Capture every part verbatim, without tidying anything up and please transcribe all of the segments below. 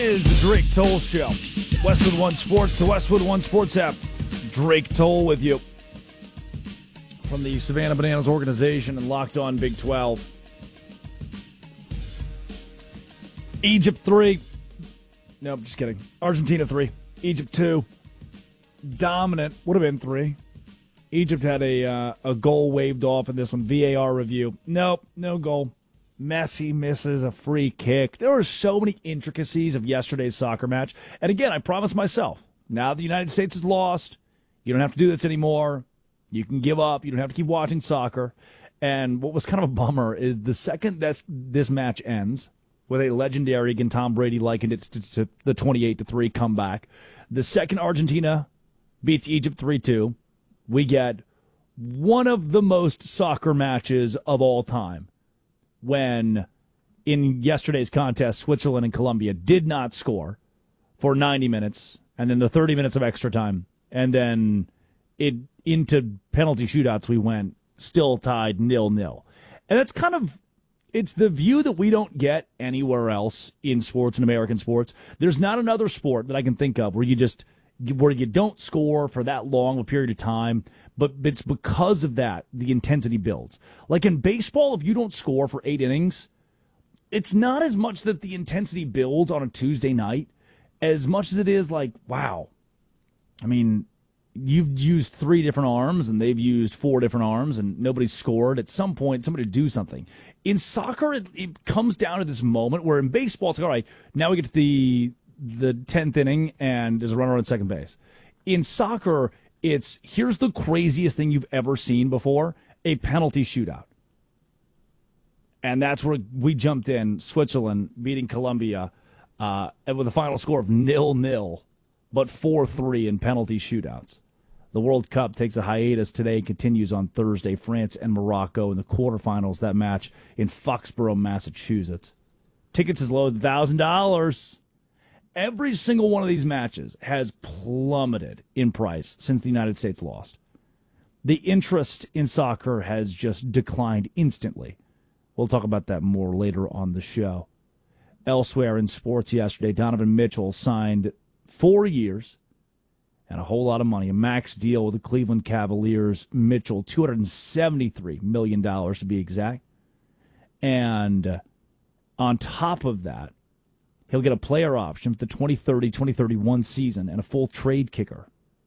is the Drake Toll Show. Westwood One Sports, the Westwood One Sports app. Drake Toll with you from the Savannah Bananas organization and Locked On Big twelve. Egypt three. Nope, just kidding. Argentina three. Egypt two. Dominant. Would have been three. Egypt had a uh, a goal waved off in this one. V A R review. Nope, no goal. Messi misses a free kick. There were so many intricacies of yesterday's soccer match. And again, I promised myself, now the United States is lost, you don't have to do this anymore. You can give up. You don't have to keep watching soccer. And what was kind of a bummer is the second this, this match ends, with a legendary, again, Tom Brady likened it to, to the twenty-eight to three comeback, the second Argentina beats Egypt three two, we get one of the most soccer matches of all time. When, in yesterday's contest, Switzerland and Colombia did not score for ninety minutes, and then the thirty minutes of extra time, and then it into penalty shootouts we went, still tied nil-nil. And that's kind of, it's the view that we don't get anywhere else in sports, in American sports. There's not another sport that I can think of where you just, where you don't score for that long a period of time, but it's because of that the intensity builds. Like in baseball, if you don't score for eight innings, it's not as much that the intensity builds on a Tuesday night as much as it is like, wow, I mean, you've used three different arms and they've used four different arms and nobody's scored. At some point, somebody do something. In soccer, it, it comes down to this moment where in baseball, it's like, all right, now we get to the the tenth inning and there's a runner on second base. In soccer, it's here's the craziest thing you've ever seen before, a penalty shootout. And that's where we jumped in, Switzerland beating Colombia uh, with a final score of nil-nil, but four three in penalty shootouts. The World Cup takes a hiatus today and continues on Thursday. France and Morocco in the quarterfinals, that match in Foxborough, Massachusetts. Tickets as low as one thousand dollars. Every single one of these matches has plummeted in price since the United States lost. The interest in soccer has just declined instantly. We'll talk about that more later on the show. Elsewhere in sports yesterday, Donovan Mitchell signed four years and a whole lot of money. A max deal with the Cleveland Cavaliers. Mitchell, two hundred seventy-three million dollars to be exact. And uh, on top of that, he'll get a player option for the twenty thirty twenty thirty-one season and a full trade kicker.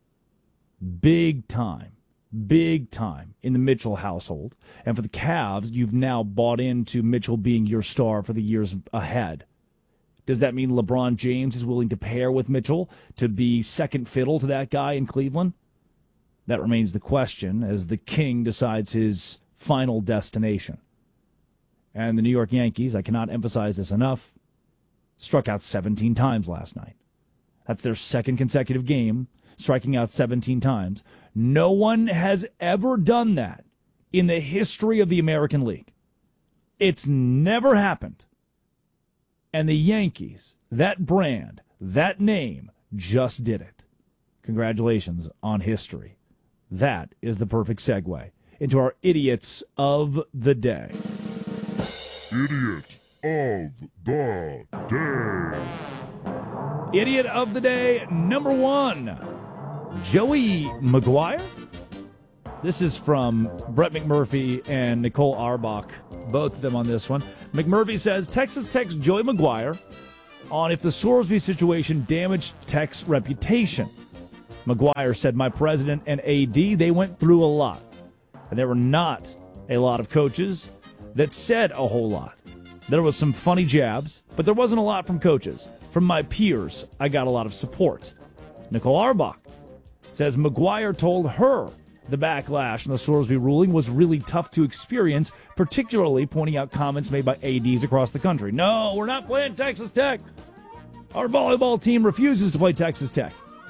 Big time, big time in the Mitchell household. And for the Cavs, you've now bought into Mitchell being your star for the years ahead. Does that mean LeBron James is willing to pair with Mitchell to be second fiddle to that guy in Cleveland? That remains the question as the King decides his final destination. And the New York Yankees, I cannot emphasize this enough, struck out seventeen times last night. That's their second consecutive game, striking out seventeen times. No one has ever done that in the history of the American League. It's never happened. And the Yankees, that brand, that name, just did it. Congratulations on history. That is the perfect segue into our Idiots of the Day. Idiot of the Day. Idiot of the Day, number one, Joey Maguire. This is from Brett McMurphy and Nicole Auerbach, both of them on this one. McMurphy says, Texas Tech's Joey Maguire on if the Sorsby situation damaged Tech's reputation. Maguire said, my president and A D, they went through a lot. And there were not a lot of coaches that said a whole lot. There was some funny jabs, but there wasn't a lot from coaches. From my peers, I got a lot of support. Nicole Auerbach says Maguire told her the backlash from the Sorsby ruling was really tough to experience, particularly pointing out comments made by A Ds across the country. No, we're not playing Texas Tech. Our volleyball team refuses to play Texas Tech.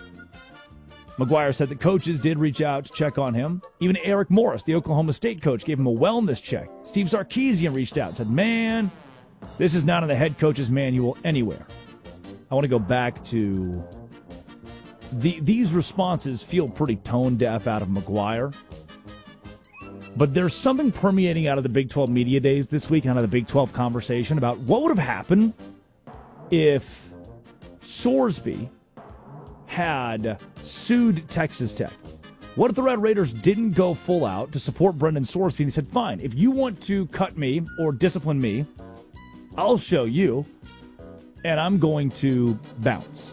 Maguire said the coaches did reach out to check on him. Even Eric Morris, the Oklahoma State coach, gave him a wellness check. Steve Sarkisian reached out and said, man, this is not in the head coach's manual anywhere. I want to go back to the, these responses feel pretty tone deaf out of Maguire. But there's something permeating out of the Big twelve media days this week and out of the Big twelve conversation about what would have happened if Sorsby had sued Texas Tech. What if the Red Raiders didn't go full out to support Brendan Sorsby? And he said, fine, if you want to cut me or discipline me, I'll show you, and I'm going to bounce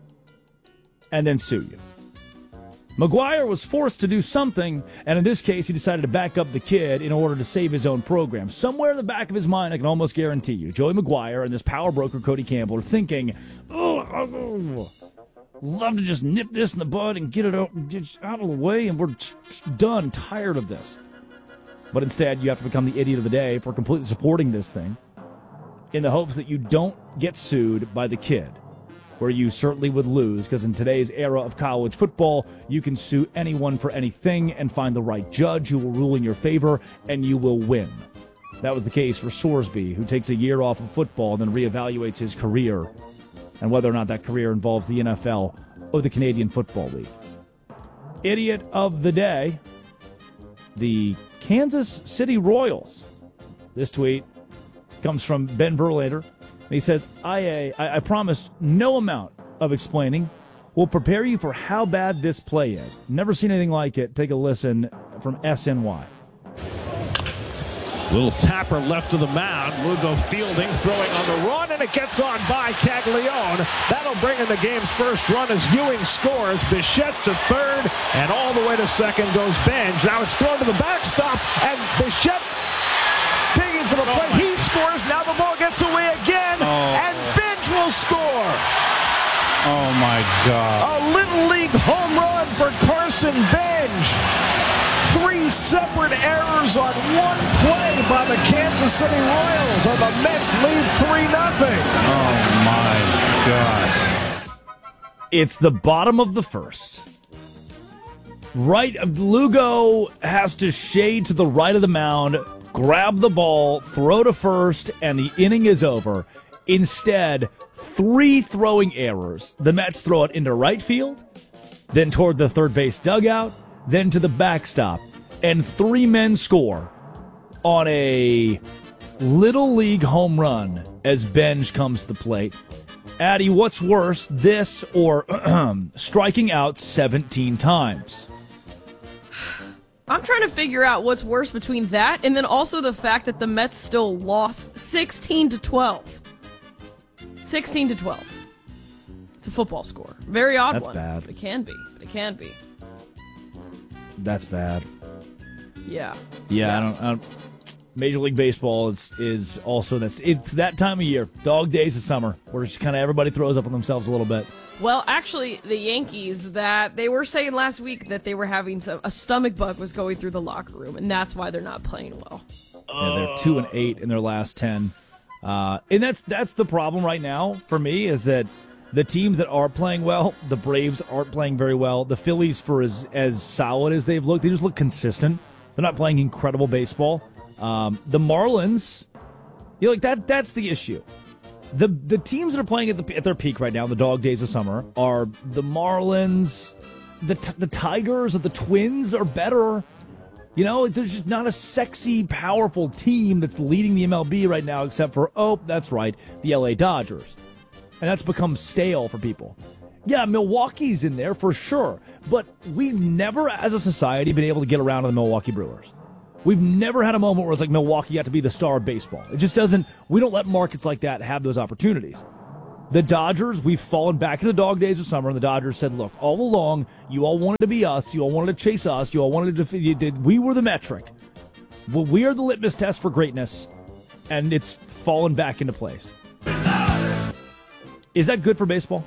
and then sue you. McGuire was forced to do something, and in this case, he decided to back up the kid in order to save his own program. Somewhere in the back of his mind, I can almost guarantee you, Joey McGuire and this power broker, Cody Campbell, are thinking, oh, oh, love to just nip this in the bud and get it out, get out of the way, and we're done, tired of this. But instead, you have to become the idiot of the day for completely supporting this thing in the hopes that you don't get sued by the kid, where you certainly would lose, because in today's era of college football, you can sue anyone for anything and find the right judge who will rule in your favor, and you will win. That was the case for Sorsby, who takes a year off of football and then reevaluates his career and whether or not that career involves the N F L or the Canadian Football League. Idiot of the day, the Kansas City Royals. This tweet comes from Ben Verlander. He says, I, I, I promise no amount of explaining will prepare you for how bad this play is. Never seen anything like it. Take a listen from S N Y. Little tapper left of the mound. Lugo fielding, throwing on the run, and it gets on by Caglione. That'll bring in the game's first run as Ewing scores. Bichette to third, and all the way to second goes Benj. Now it's thrown to the backstop, and Bichette digging for the play. He scores. Now the ball gets away again, oh. and Benj will score. Oh, my God. A Little League home run for Carson Benj. Three separate errors on one play by the Kansas City Royals, and the Mets lead three nothing. Oh, my gosh. It's the bottom of the first. Right, Lugo has to shade to the right of the mound, grab the ball, throw to first, and the inning is over. Instead, three throwing errors. The Mets throw it into right field, then toward the third base dugout, then to the backstop, and three men score on a Little League home run as Benj comes to the plate. Addy, what's worse, this or striking out seventeen times? I'm trying to figure out what's worse between that and then also the fact that the Mets still lost sixteen to twelve. sixteen to twelve. It's a football score. Very odd That's one. bad. But it can be. It can be. That's bad. Yeah. Yeah, I don't, I don't. Major League Baseball is is also that's it's that time of year, dog days of summer, where just kind of everybody throws up on themselves a little bit. Well, actually, the Yankees, that they were saying last week that they were having some, a stomach bug was going through the locker room, and that's why they're not playing well. Yeah, they're two and eight in their last ten, uh, and that's that's the problem right now for me is that the teams that are playing well, the Braves aren't playing very well. The Phillies, for as as solid as they've looked, they just look consistent. They're not playing incredible baseball. Um, the Marlins, you know, like that. That's the issue. The the teams that are playing at the at their peak right now, the dog days of summer, are the Marlins. The the Tigers or the Twins are better. You know, there's just not a sexy, powerful team that's leading the M L B right now, except for oh, that's right, the L A Dodgers, and that's become stale for people. Yeah, Milwaukee's in there for sure, but we've never, as a society, been able to get around to the Milwaukee Brewers. We've never had a moment where it's like Milwaukee got to be the star of baseball. It just doesn't, we don't let markets like that have those opportunities. The Dodgers, we've fallen back into the dog days of summer, and the Dodgers said, look, all along, you all wanted to be us, you all wanted to chase us, you all wanted to defeat, we were the metric. Well, we are the litmus test for greatness, and it's fallen back into place. Is that good for baseball?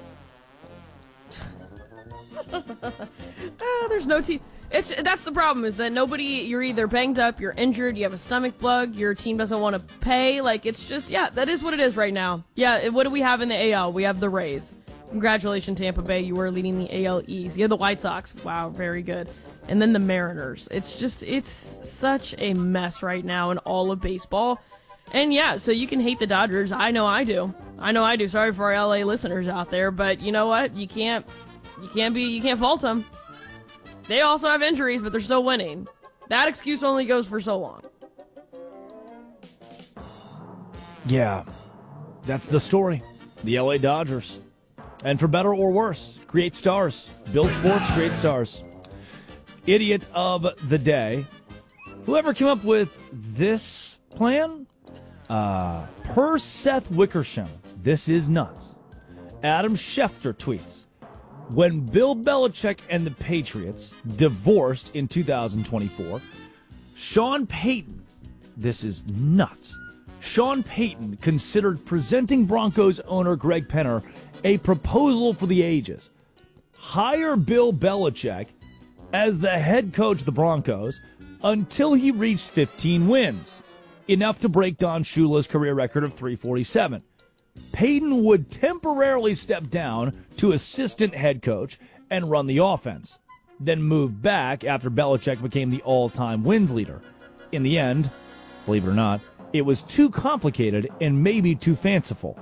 uh, there's no team. It's that's the problem is that nobody. You're either banged up, you're injured, you have a stomach bug, your team doesn't want to pay. Like it's just yeah, that is what it is right now. Yeah, what do we have in the A L? We have the Rays. Congratulations, Tampa Bay. You were leading the A L East. You have the White Sox. Wow, very good. And then the Mariners. It's just it's such a mess right now in all of baseball. And yeah, so you can hate the Dodgers. I know I do. I know I do. Sorry for our L A listeners out there, but you know what? You can't. You can't be, you can't fault them. They also have injuries, but they're still winning. That excuse only goes for so long. Yeah, that's the story. The L A Dodgers. And for better or worse, create stars. Build sports, create stars. Idiot of the day. Whoever came up with this plan? Uh, per Seth Wickersham, this is nuts. Adam Schefter tweets, when Bill Belichick and the Patriots divorced in two thousand twenty-four, Sean Payton, this is nuts, Sean Payton considered presenting Broncos owner Greg Penner a proposal for the ages. Hire Bill Belichick as the head coach of the Broncos until he reached fifteen wins, enough to break Don Shula's career record of three forty-seven. Payton would temporarily step down to assistant head coach and run the offense, then move back after Belichick became the all-time wins leader. In the end, believe it or not, it was too complicated and maybe too fanciful.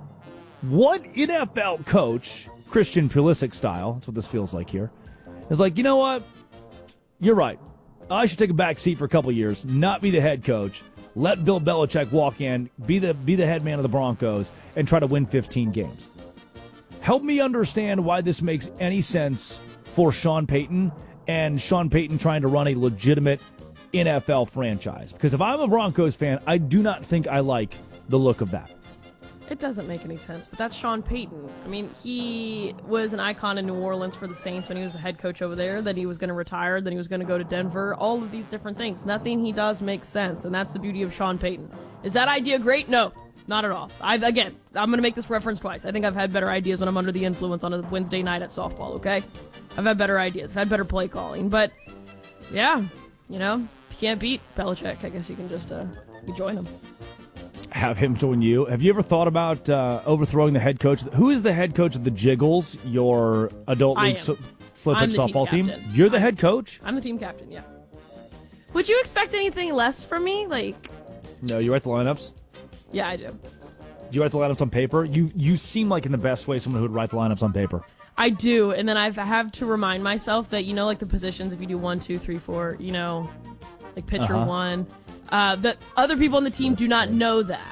What N F L coach, Christian Pulisic style, that's what this feels like here, is like, you know what? You're right. I should take a back seat for a couple years, not be the head coach. Let Bill Belichick walk in, be the be the head man of the Broncos, and try to win fifteen games. Help me understand why this makes any sense for Sean Payton and Sean Payton trying to run a legitimate N F L franchise. Because if I'm a Broncos fan, I do not think I like the look of that. It doesn't make any sense, but that's Sean Payton. I mean, he was an icon in New Orleans for the Saints when he was the head coach over there, then he was going to retire, then he was going to go to Denver, all of these different things. Nothing he does makes sense, and that's the beauty of Sean Payton. Is that idea great? No, not at all. I've, again, I'm going to make this reference twice. I think I've had better ideas when I'm under the influence on a Wednesday night at softball, okay? I've had better ideas. I've had better play calling, but, yeah, you know, if you can't beat Belichick, I guess you can just uh, you join him. Have him join you. Have you ever thought about uh, overthrowing the head coach? Who is the head coach of the Jiggles, your adult league so, slow pitch softball team? team? You're the head coach? I'm the team captain, yeah. Would you expect anything less from me? Like, no, you write the lineups? Yeah, I do. Do you write the lineups on paper? You you seem like in the best way someone who would write the lineups on paper. I do, and then I've, I have to remind myself that, you know, like the positions, if you do one, two, three, four, you know, like pitcher uh-huh. one, uh, that other people on the team do not know that.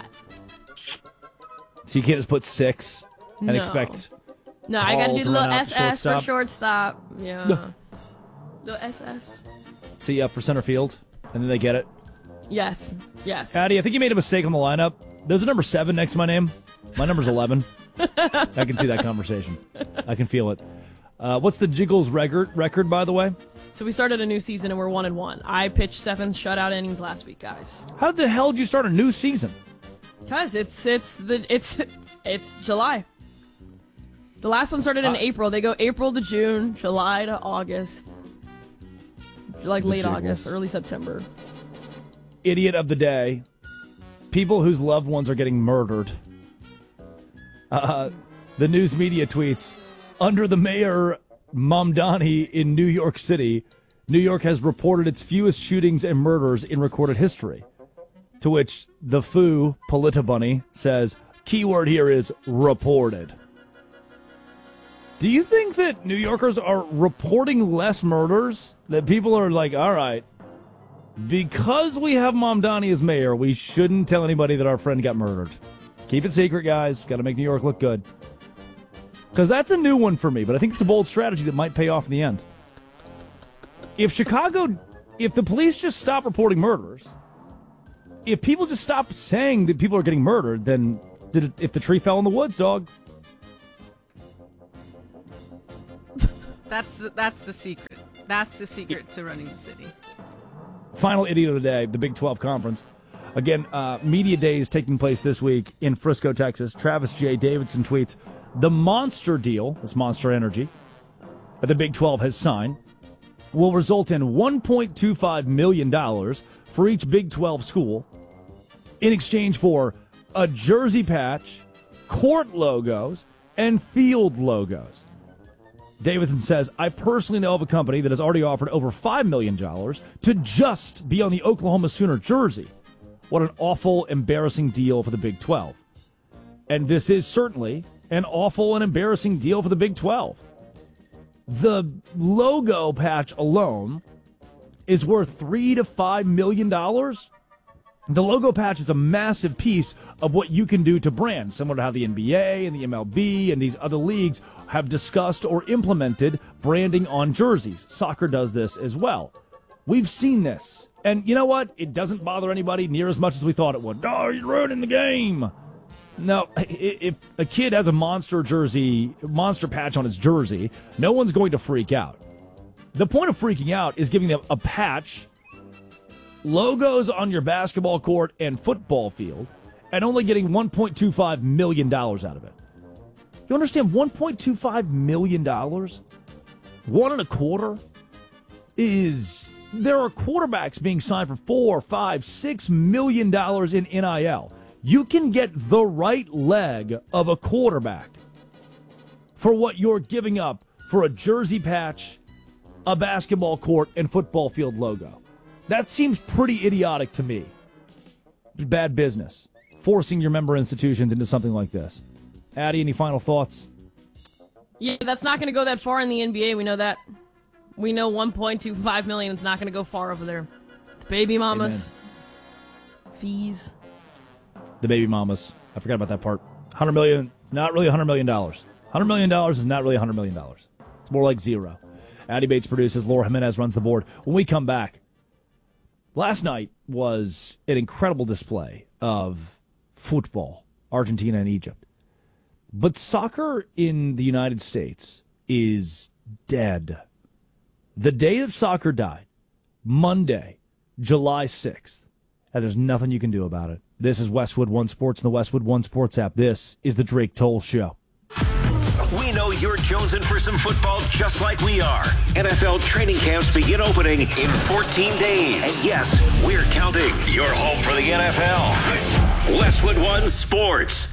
So you can't just put six and No. expect. No, I got to do the little S S shortstop. for shortstop. Yeah. Little S S. See up for center field, and then they get it. Yes. Yes. Patty, I think you made a mistake on the lineup. There's a number seven next to my name. My number's eleven. I can see that conversation. I can feel it. Uh, what's the Jiggles record, record, by the way? So we started a new season, and we're one and one. I pitched seven shutout innings last week, guys. How the hell did you start a new season? Because it's it's the it's it's July. The last one started in uh, April. They go April to June, July to August, like late Jiggles. August, early September. Idiot of the day. People whose loved ones are getting murdered. Uh, the news media tweets, under the mayor Mamdani in New York City, New York has reported its fewest shootings and murders in recorded history. To which the Foo, Polita Bunny, says, keyword here is reported. Do you think that New Yorkers are reporting less murders? That people are like, all right, because we have Mamdani as mayor, we shouldn't tell anybody that our friend got murdered. Keep it secret, guys. Got to make New York look good. Because that's a new one for me, but I think it's a bold strategy that might pay off in the end. If Chicago, if the police just stop reporting murders, if people just stop saying that people are getting murdered, then did it, if the tree fell in the woods, dog. That's that's the secret. That's the secret to running the city. Final idiot of the day, the Big twelve Conference. Again, uh, Media Days taking place this week in Frisco, Texas. Travis J. Davidson tweets, the Monster deal, this Monster Energy, that the Big twelve has signed, will result in one point two five million dollars for each Big twelve school in exchange for a jersey patch, court logos, and field logos. Davidson says, I personally know of a company that has already offered over five million dollars to just be on the Oklahoma Sooner jersey. What an awful, embarrassing deal for the Big twelve. And this is certainly an awful and embarrassing deal for the Big twelve. The logo patch alone is worth three to five million dollars. The logo patch is a massive piece of what you can do to brand, similar to how the N B A and the M L B and these other leagues have discussed or implemented branding on jerseys. Soccer does this as well. We've seen this. And you know what? It doesn't bother anybody near as much as we thought it would. Oh, you're ruining the game. No, if a kid has a monster jersey, monster patch on his jersey, no one's going to freak out. The point of freaking out is giving them a patch, logos on your basketball court and football field, and only getting one point two five million dollars out of it. You understand? one point two five million dollars? One and a quarter is... There are quarterbacks being signed for four, five, six million dollars in N I L. You can get the right leg of a quarterback for what you're giving up for a jersey patch, a basketball court, and football field logo. That seems pretty idiotic to me. Bad business. Forcing your member institutions into something like this. Addie, any final thoughts? Yeah, that's not going to go that far in the N B A. We know that. We know one point two five million dollars is not going to go far over there. The baby mamas. Amen. Fees. The baby mamas. I forgot about that part. one hundred million dollars. It's not really one hundred million dollars. one hundred million dollars is not really one hundred million dollars. It's more like zero. Addie Bates produces. Laura Jimenez runs the board. When we come back, last night was an incredible display of football, Argentina and Egypt. But soccer in the United States is dead. The day that soccer died, Monday, July sixth, and there's nothing you can do about it. This is Westwood One Sports and the Westwood One Sports app. This is the Drake Toll Show. We know you're jonesing for some football just like we are. N F L training camps begin opening in fourteen days. And yes, we're counting. You're home for the N F L. Westwood One Sports.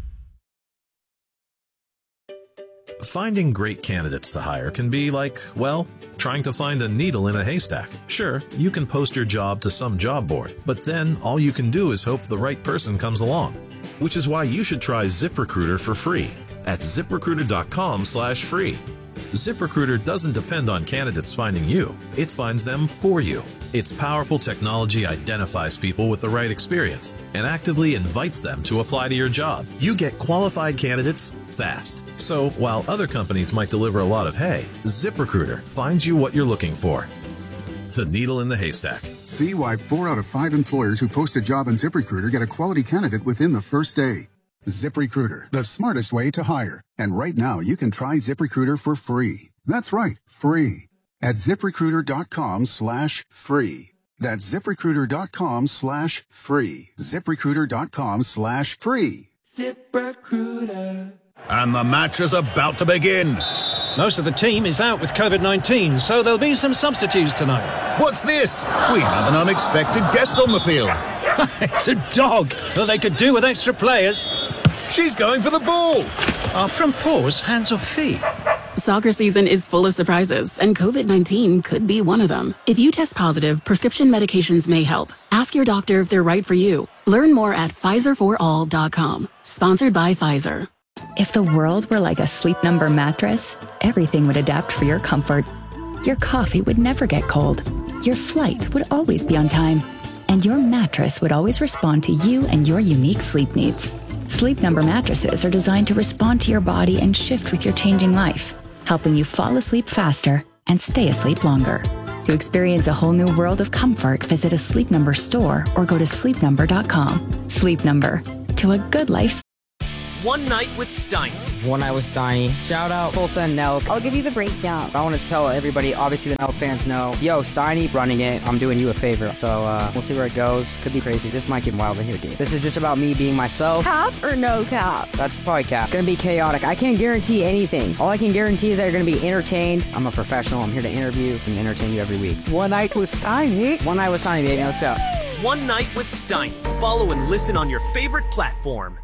Finding great candidates to hire can be like, well, trying to find a needle in a haystack. Sure, you can post your job to some job board, but then all you can do is hope the right person comes along. Which is why you should try ZipRecruiter for free at ZipRecruiter.com slash free. ZipRecruiter doesn't depend on candidates finding you. It finds them for you. Its powerful technology identifies people with the right experience and actively invites them to apply to your job. You get qualified candidates fast. So while other companies might deliver a lot of hay, ZipRecruiter finds you what you're looking for. The needle in the haystack. See why four out of five employers who post a job on ZipRecruiter get a quality candidate within the first day. ZipRecruiter, the smartest way to hire. And right now, you can try ZipRecruiter for free. That's right, free. At ZipRecruiter.com slash free. That's ZipRecruiter.com slash free. ZipRecruiter.com slash free. ZipRecruiter. And the match is about to begin. Most of the team is out with COVID nineteen, so there'll be some substitutes tonight. What's this? We have an unexpected guest on the field. It's a dog. Well, they could do with extra players. She's going for the ball. Are from paws, hands or feet? Soccer season is full of surprises, and COVID nineteen could be one of them. If you test positive, prescription medications may help. Ask your doctor if they're right for you. Learn more at Pfizer for all dot com. Sponsored by Pfizer. If the world were like a Sleep Number mattress, everything would adapt for your comfort. Your coffee would never get cold. Your flight would always be on time. And your mattress would always respond to you and your unique sleep needs. Sleep Number mattresses are designed to respond to your body and shift with your changing life, helping you fall asleep faster and stay asleep longer. To experience a whole new world of comfort, visit a Sleep Number store or go to sleep number dot com. Sleep Number. To a good life. One Night with Steiny. One Night with Steiny. Shout out Tulsa and Nelk. I'll give you the breakdown. I want to tell everybody, obviously the Nelk fans know, yo, Steiny running it. I'm doing you a favor. So uh, we'll see where it goes. Could be crazy. This might get wild in here, dude. This is just about me being myself. Cap or no cap? That's probably cap. Gonna be chaotic. I can't guarantee anything. All I can guarantee is that you're gonna be entertained. I'm a professional. I'm here to interview and entertain you every week. One Night with Steiny. One Night with Steiny, baby. Let's go. One Night with Steiny. Follow and listen on your favorite platform.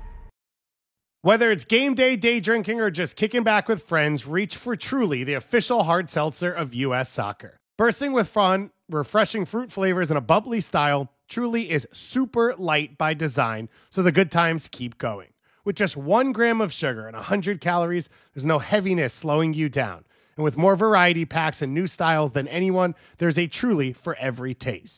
Whether it's game day, day drinking, or just kicking back with friends, reach for Truly, the official hard seltzer of U S Soccer. Bursting with fun, refreshing fruit flavors, and a bubbly style, Truly is super light by design, so the good times keep going. With just one gram of sugar and one hundred calories, there's no heaviness slowing you down. And with more variety packs and new styles than anyone, there's a Truly for every taste.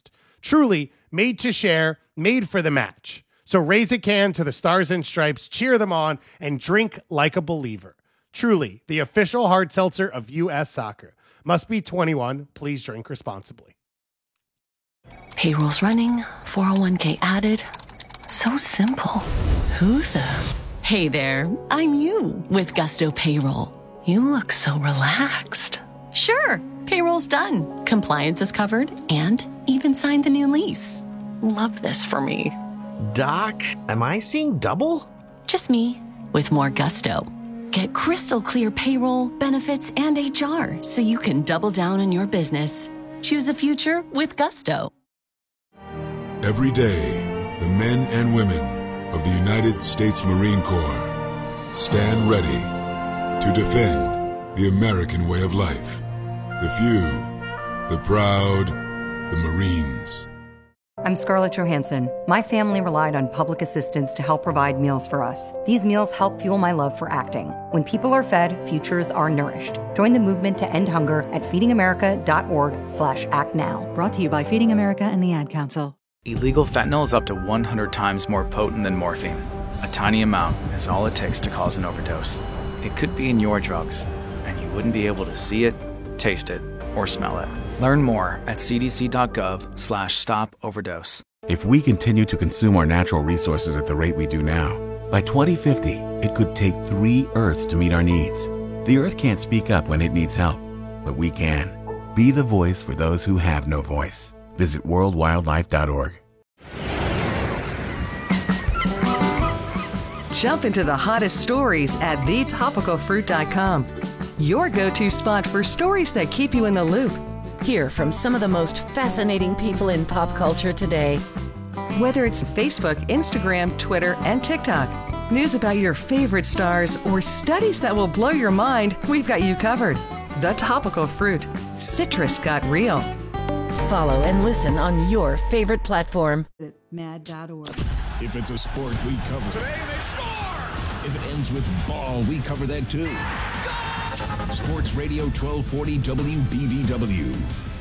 Truly, made to share, made for the match. So raise a can to the Stars and Stripes, cheer them on, and drink like a believer. Truly, the official hard seltzer of U S Soccer. Must be twenty-one. Please drink responsibly. Payroll's running, four oh one k added. So simple. Who the? Hey there, I'm you with Gusto Payroll. You look so relaxed. Sure, payroll's done. Compliance is covered and even signed the new lease. Love this for me. Doc, am I seeing double? Just me with more gusto. Get crystal clear payroll, benefits, and H R so you can double down on your business. Choose a future with Gusto. Every day, the men and women of the United States Marine Corps stand ready to defend the American way of life. The few, the proud, the Marines. I'm Scarlett Johansson. My family relied on public assistance to help provide meals for us. These meals help fuel my love for acting. When people are fed, futures are nourished. Join the movement to end hunger at feedingamerica.org slash act now. Brought to you by Feeding America and the Ad Council. Illegal fentanyl is up to one hundred times more potent than morphine. A tiny amount is all it takes to cause an overdose. It could be in your drugs, and you wouldn't be able to see it, taste it, or smell it. Learn more at cdc.gov slash stop overdose. If we continue to consume our natural resources at the rate we do now, by twenty fifty, it could take three Earths to meet our needs. The Earth can't speak up when it needs help, but we can. Be the voice for those who have no voice. Visit world wildlife dot org. Jump into the hottest stories at the topical fruit dot com. Your go-to spot for stories that keep you in the loop. Hear from some of the most fascinating people in pop culture today. Whether it's Facebook, Instagram, Twitter, and TikTok, news about your favorite stars, or studies that will blow your mind, we've got you covered. The Topical Fruit. Citrus got real. Follow and listen on your favorite platform. mad dot org. If it's a sport, we cover. Today they score! If it ends with ball, we cover that too. Score! Sports Radio twelve forty W B B W.